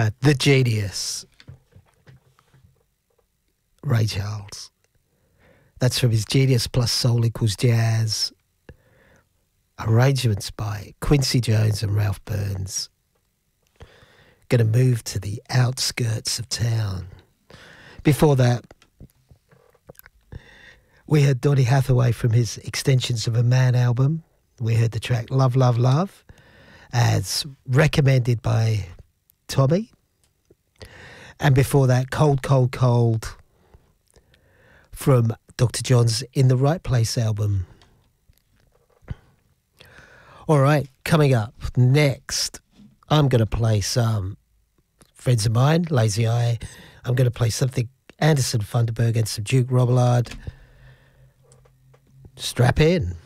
The genius, Ray Charles. That's from his Genius plus Soul equals Jazz. Arrangements by Quincy Jones and Ralph Burns. Gonna move to the outskirts of town. Before that, we heard Donny Hathaway from his Extensions of a Man album. We heard the track Love, Love, Love, as recommended by Tommy. And before that, Cold, Cold, Cold from Dr. John's In the Right Place album. All right, coming up next, I'm going to play some friends of mine, Lazy Eye. I'm going to play something Anderson Funderburg and some Duke Robillard. Strap in.